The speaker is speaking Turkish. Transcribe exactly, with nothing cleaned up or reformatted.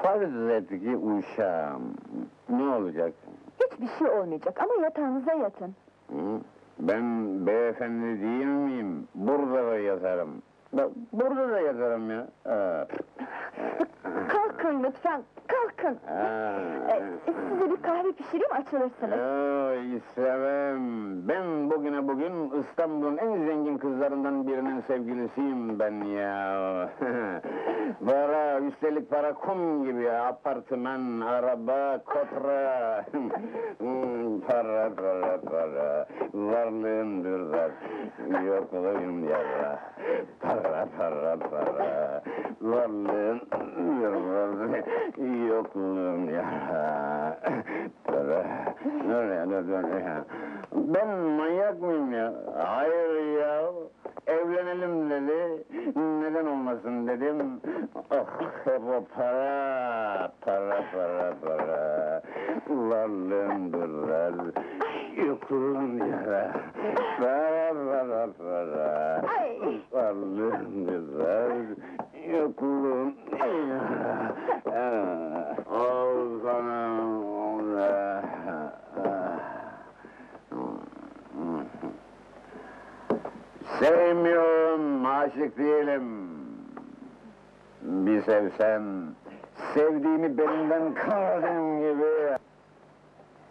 Farz et ki uşağım, ne olacak? Hiçbir şey olmayacak ama yatağınıza yatın. Hı? Ben beyefendi değil miyim? Burada da yatarım. Bak, burada da yatarım ya. Aa. Kalkın lütfen, kalkın! Aa. Ee, size bir kahve pişireyim, açılırsınız. Yo, istemem. Ben bugüne bugün İstanbul'un en zengin kızlarından birinin sevgilisiyim ben ya. Para, üstelik para kum gibi ya. Apartman, araba, kotra. Hmm, para, para, para. Varlığın dürdar. Yokluğun yara. Para, para, para. Varlığın dürdar. Yokluğun yara. Para. Dur ya, dur, dur ya. Ben manyak mıyım ya? Hayır ya. Evlenelim dedi. Neden olmasın dedim. Ah, hep o para. Para, para, para. Varlığın durar. Yokluğun yara. Para, para, para. Ay! Varlığın durar. Yokluğun yara. Ah, al sana. Sevmiyorum, aşık değilim. Bir sevsem, sevdiğimi belimden kaldırırım